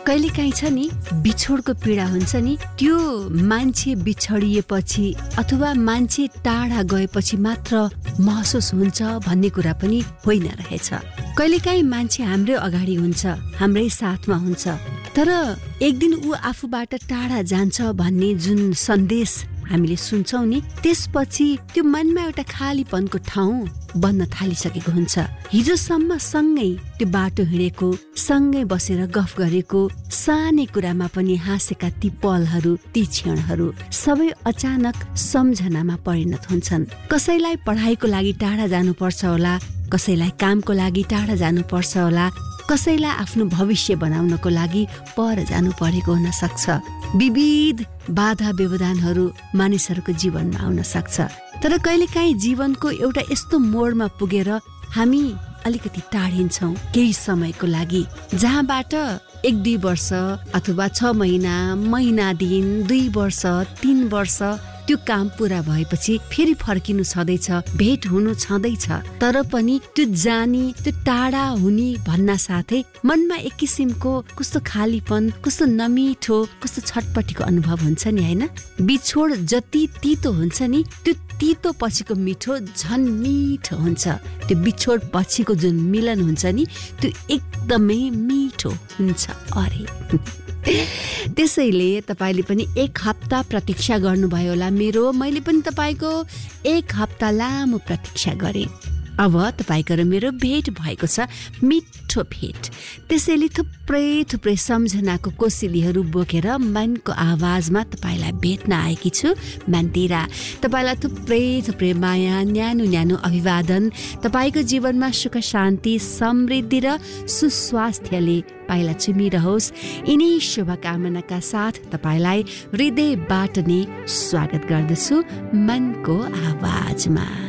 कहिलेकाहीँ छ नि बिछोडको पीडा हुन्छ नि, त्यो मान्छे बिछडिएपछि अथवा मान्छे टाढा गएपछि मात्र महसुस हुन्छ भन्ने कुरा पनि होइन रहेछ। कहिलेकाहीँ मान्छे हाम्रै अगाडि हुन्छ, हाम्रै साथमा हुन्छ, तर एक दिन ऊ आफूबाट टाढा जान्छ भन्ने जुन सन्देश हामीले सुन्छौं नि, त्यसपछि त्यो मनमा एउटा खालीपनको ठाउँ बन्न थालिसकेको हुन्छ। हिजोसम्म सँगै त्यो बाटो हिँडेको, सँगै बसेर गफ गरेको, सानै कुरामा पनि हाँसेका ती पलहरू, ती क्षणहरू सबै अचानक सम्झनामा परिणत हुन्छन्। कसैलाई पढाइको लागि टाढा जानुपर्छ होला, कसैलाई कामको लागि टाढा जानुपर्छ होला, कसैलाई आफ्नो भविष्य बनाउनको लागि पर जानु परेको हुन सक्छ। विविध बाधा व्यवधानहरू मानिसहरूको जीवनमा आउन सक्छ। तर कहिलेकाहीँ जीवनको एउटा यस्तो मोडमा पुगेर हामी अलिकति टाढिन्छौँ केही समयको लागि, जहाँबाट 1-2 वर्ष अथवा 6 महिना दिन, 2 वर्ष 3 वर्ष त्यो काम पूरा भएपछि फेरि फर्किनु छँदैछ, भेट हुनु छँदैछ, तर पनि त्यो जानी, त्यो टाढा हुने भन्न साथै मनमा एक किसिमको कस्तो खालीपन, कस्तो नमिठो, कस्तो छटपटीको अनुभव हुन्छ नि, हैन? बिछोड जति तितो हुन्छ नि, त्यो तितो पछिको मिठो झन् मिठो हुन्छ। त्यो बिछोड पछिको जुन मिलन हुन्छ नि, त्यो एकदमै मिठो हुन्छ। अरे त्यसैले तपाईले पनि 1 हप्ता प्रतीक्षा गर्नुभयो होला मैले पनि तपाईको 1 हप्ता लामो प्रतीक्षा गरेँ। अब तपाईको र मेरो भेट भएको छ, मिठो भेट। त्यसैले थुप्रै सम्झनाको कोसिलीहरू बोकेर मनको आवाजमा तपाईलाई भेट्न आएकी छु मन्दिरा। तपाईलाई थुप्रै माया, न्यानो अभिवादन। तपाईको जीवनमा सुख शान्ति, समृद्धि र सुस्वास्थ्यले पाइला चुमिरहोस्। यिनै शुभकामनाका साथ तपाईलाई हृदयबाट नै स्वागत गर्दछु मनको आवाजमा।